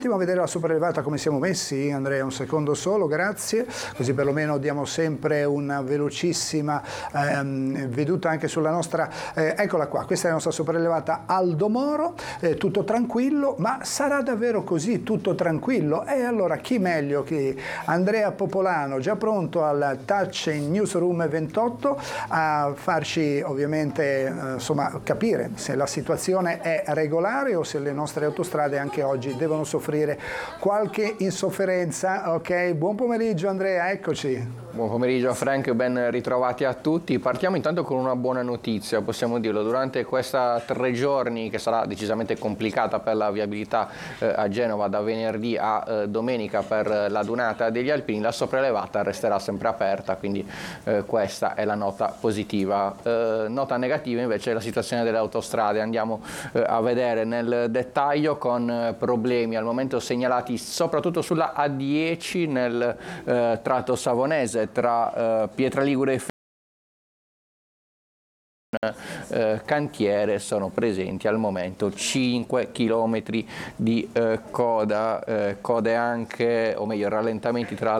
Andiamo a vedere la sopraelevata come siamo messi, Andrea, un secondo solo, grazie, così perlomeno diamo sempre una velocissima veduta anche sulla nostra, eccola qua, questa è la nostra sopraelevata Aldo Moro, tutto tranquillo, ma sarà davvero così tutto tranquillo? E allora chi meglio che Andrea Popolano, già pronto al Touch in Newsroom 28 a farci ovviamente insomma capire se la situazione è regolare o se le nostre autostrade anche oggi devono soffrire qualche insofferenza. Ok, buon pomeriggio Andrea, eccoci. Buon pomeriggio Frank, ben ritrovati a tutti. Partiamo intanto con una buona notizia, possiamo dirlo, durante questa 3 giorni che sarà decisamente complicata per la viabilità a Genova da venerdì a domenica per la Dunata degli Alpini, la sopraelevata resterà sempre aperta, quindi questa è la nota positiva. Nota negativa invece è la situazione delle autostrade, andiamo a vedere nel dettaglio con problemi al momento segnalati soprattutto sulla A10 nel tratto savonese tra Pietraligure e Cantiere. Sono presenti al momento 5 km di code anche, o meglio rallentamenti tra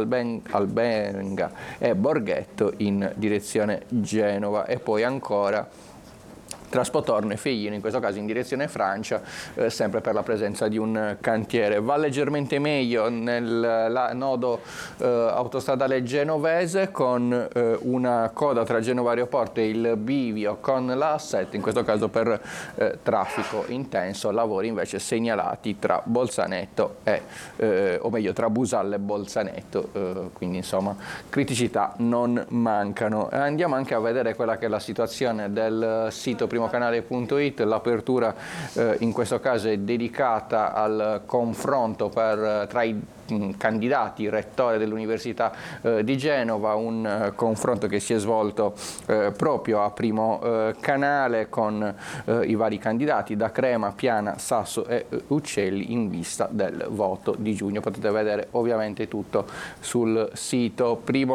Albenga e Borghetto in direzione Genova, e poi ancora tra Spotorno e Feglino, in questo caso in direzione Francia, sempre per la presenza di un cantiere. Va leggermente meglio nel nodo autostradale genovese con una coda tra Genova Aeroporto e il bivio con la A7, in questo caso per traffico intenso, lavori invece segnalati tra Bolzanetto e, o meglio tra Busalle e Bolzanetto, quindi insomma criticità non mancano. Andiamo anche a vedere quella che è la situazione del sito primocanale.it, l'apertura in questo caso è dedicata al confronto tra i candidati rettore dell'Università di Genova, un confronto che si è svolto proprio a Primo Canale con i vari candidati da Crema, Piana, Sasso e Uccelli in vista del voto di giugno. Potete vedere ovviamente tutto sul sito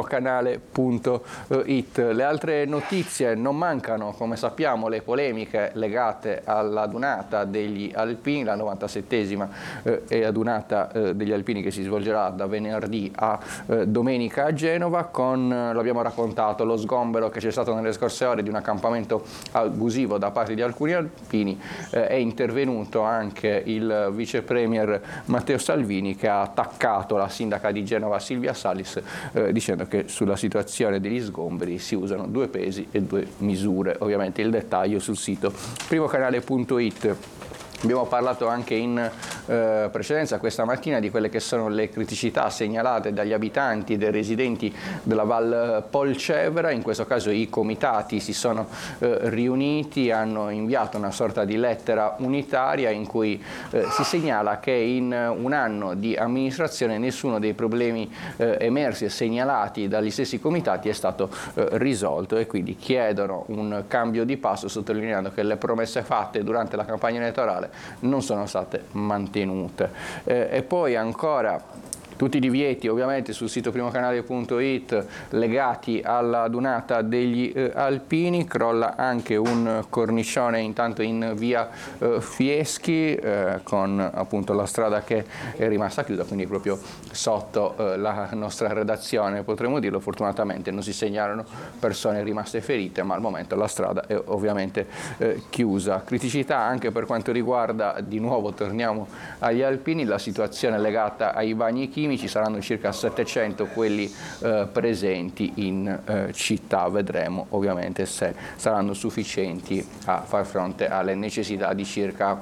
primocanale.it. Le altre notizie non mancano, come sappiamo, le polemiche legate alla Dunata degli Alpini, la 97esima adunata degli Alpini che si svolgerà da venerdì a domenica a Genova, con, l'abbiamo raccontato, lo sgombero che c'è stato nelle scorse ore di un accampamento abusivo da parte di alcuni alpini. È intervenuto anche il vice premier Matteo Salvini, che ha attaccato la sindaca di Genova Silvia Salis dicendo che sulla situazione degli sgomberi si usano 2 pesi e 2 misure. Ovviamente il dettaglio sul sito primocanale.it. Abbiamo parlato anche in precedenza questa mattina di quelle che sono le criticità segnalate dagli abitanti e dai residenti della Val Polcevera. In questo caso i comitati si sono riuniti, hanno inviato una sorta di lettera unitaria in cui si segnala che in un anno di amministrazione nessuno dei problemi emersi e segnalati dagli stessi comitati è stato risolto, e quindi chiedono un cambio di passo, sottolineando che le promesse fatte durante la campagna elettorale non sono state mantenute. E poi ancora tutti i divieti ovviamente sul sito primocanale.it legati alla Dunata degli Alpini. Crolla anche un cornicione intanto in via Fieschi con appunto la strada che è rimasta chiusa, quindi proprio sotto la nostra redazione, potremmo dirlo. Fortunatamente non si segnalano persone rimaste ferite, ma al momento la strada è ovviamente chiusa. Criticità anche per quanto riguarda, di nuovo torniamo agli Alpini, la situazione legata ai bagni chimici. Saranno circa 700 quelli presenti in città. Vedremo ovviamente se saranno sufficienti a far fronte alle necessità di circa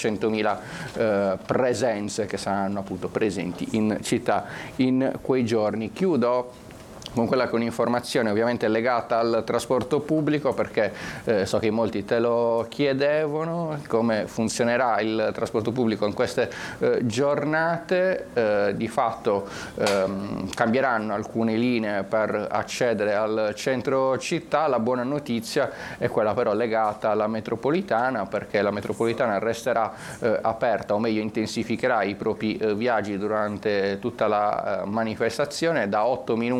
400.000 presenze che saranno appunto presenti in città in quei giorni. Chiudo con quella con informazione ovviamente legata al trasporto pubblico, perché so che molti te lo chiedevano, come funzionerà il trasporto pubblico in queste giornate. Di fatto cambieranno alcune linee per accedere al centro città. La buona notizia è quella però legata alla metropolitana, perché la metropolitana resterà aperta, o meglio intensificherà i propri viaggi durante tutta la manifestazione, da 8 minuti